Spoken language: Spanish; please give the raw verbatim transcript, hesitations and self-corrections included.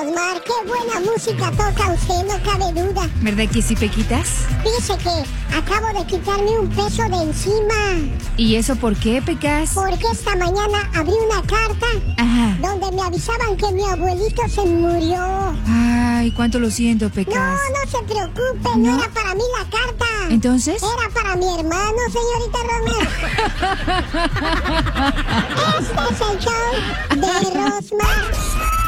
Rosmar, qué buena música toca usted, no cabe duda. ¿Verdad que sí, Pequitas? Dice que acabo de quitarme un peso de encima. ¿Y eso por qué, Pecas? Porque esta mañana abrí una carta Ajá. donde me avisaban que mi abuelito se murió. Ay, cuánto lo siento, Pecas. No, no se preocupe, no, ¿No? era para mí la carta. ¿Entonces? Era para mi hermano, señorita Rosmar. Este es el show de Rosmar.